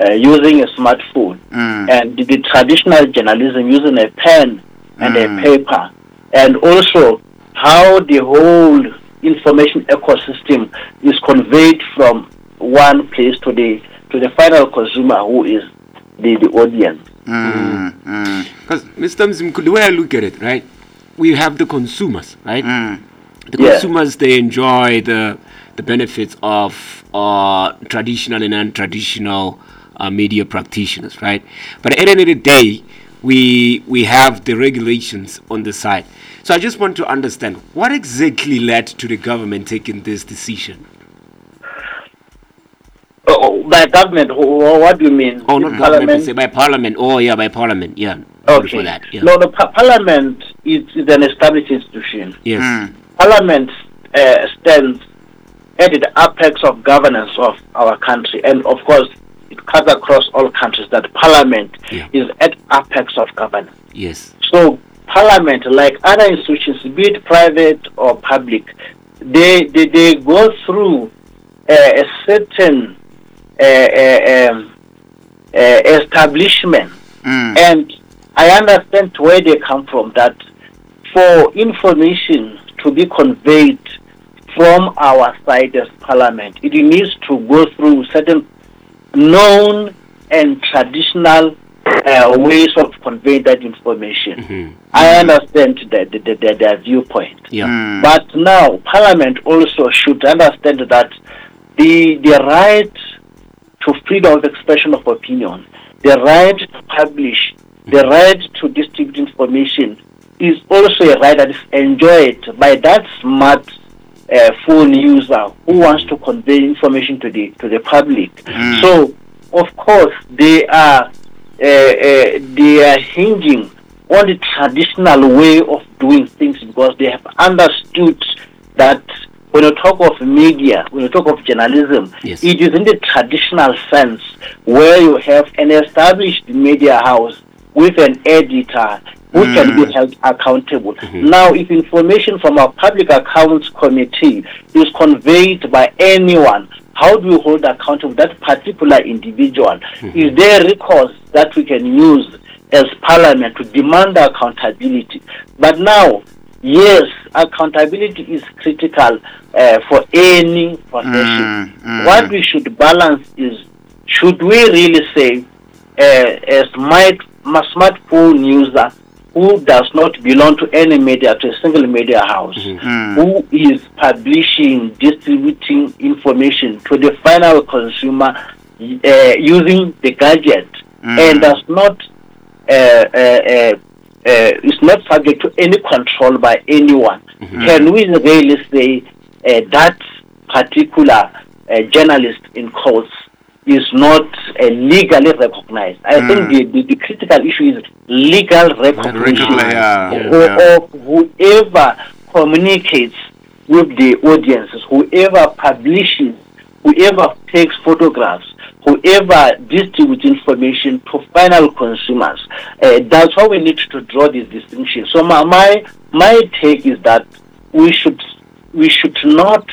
using a smartphone, and the traditional journalism using a pen and a paper, and also how the whole information ecosystem is conveyed from one place to the final consumer, who is the audience. Because Mr. Mzimku, the way I look at it, right, we have the consumers, right? The consumers, they enjoy the benefits of traditional and non-traditional media practitioners, right? But at the end of the day, we have the regulations on the side. So I just want to understand, what exactly led to the government taking this decision? By government, what do you mean? Oh, not government, say by parliament. Oh, yeah, by parliament, yeah. Okay. For that, yeah. No, the parliament is an established institution. Yes. Parliament stands at the apex of governance of our country, and of course, it cuts across all countries that parliament is at apex of governance. Yes. So parliament, like other institutions, be it private or public, they go through a certain establishment, and I understand where they come from, that for information to be conveyed from our side as parliament, it needs to go through certain known and traditional ways of conveying that information. I understand their viewpoint. But now parliament also should understand that the right to freedom of expression of opinion, the right to publish, the right to distribute information is also a right that is enjoyed by that smart phone user who wants to convey information to the public. So, of course, they are hinging on the traditional way of doing things, because they have understood that when you talk of media, when you talk of journalism, it is in the traditional sense, where you have an established media house with an editor who can be held accountable. Now, if information from our Public Accounts Committee is conveyed by anyone, how do we hold accountable that particular individual? Is there recourse that we can use as Parliament to demand accountability? But now, yes, accountability is critical for any profession. What we should balance is, should we really say a smartphone user who does not belong to any media, to a single media house, who is publishing, distributing information to the final consumer using the gadget, and does not is not subject to any control by anyone? Can we really say that particular journalist in quotes is not legally recognized? I think the critical issue is legal recognition of whoever communicates with the audiences, whoever publishes, whoever takes photographs, whoever distributes information to final consumers. That's how we need to draw this distinction. So my take is that we should not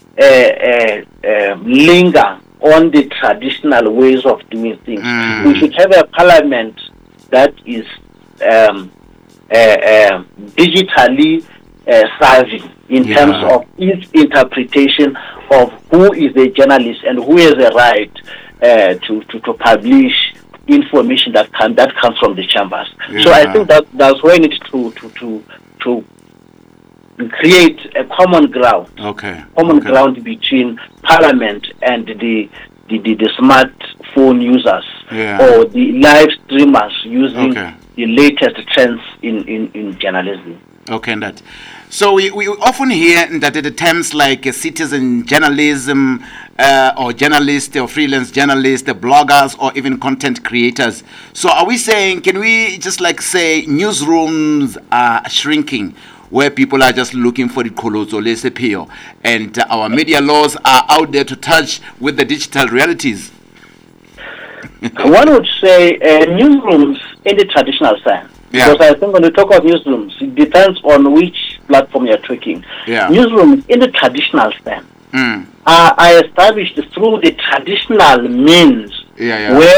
linger on the traditional ways of doing things. We should have a parliament that is digitally savvy in terms of its interpretation of who is a journalist and who has a right to publish information that comes from the chambers. So I think that's where we need to create a common ground. Ground between Parliament and the smartphone users or the live streamers using the latest trends in journalism. And that. So we often hear that the terms like citizen journalism or journalist or freelance journalist, bloggers, or even content creators. So are we saying, can we just like say newsrooms are shrinking, where people are just looking for the colossal appeal, and our media laws are out there to touch with the digital realities? One would say newsrooms in the traditional sense. Because I think when you talk of newsrooms, it depends on which platform you're talking. Newsrooms in the traditional sense are established through the traditional means where